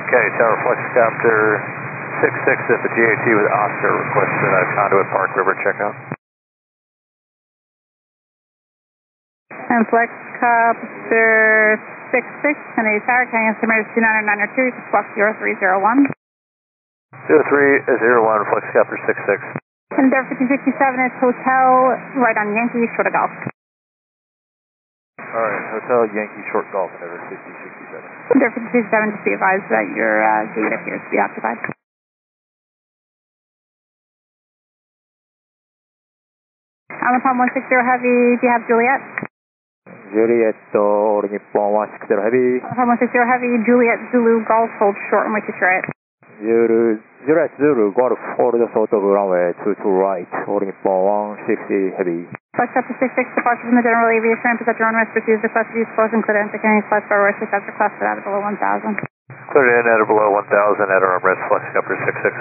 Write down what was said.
Okay, Tower Flexcopter 66 at the GAT with Oscar requested a conduit Park River checkout. And Flexcopter 66, Kennedy Tower, can you estimate 29902, Flux 0301. 0301, Flexcopter 66. And there 5067 is Hotel, right on Yankee, short of golf. Alright, Hotel Yankee Short Golf, number 5067. There 5067, just be advised that your gate appears to be occupied. On the Palm 160 Heavy, do you have Juliet? Juliet, All Nippon 160 Heavy. On the Palm 160 Heavy, Juliet Zulu Golf, hold short and wait to try it. Juliet Zulu, Golf, hold sort of runway 22 right, All Nippon 160 Heavy. Flexcopter 66, departure from the general aviation ramp is at your own risk. Receives request to use close and clear into Kennedy Flight for risk as requested at below 1,000. Cleared in at or below 1,000 at our armrest Flexcopter 66.